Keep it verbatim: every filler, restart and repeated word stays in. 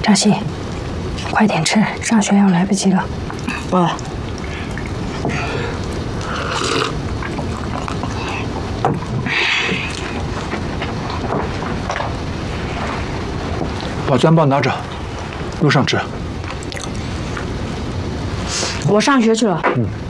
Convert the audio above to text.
张希，快点吃，上学要来不及了。 爸。 把糌粑拿着，路上吃。 我上学去了。 嗯。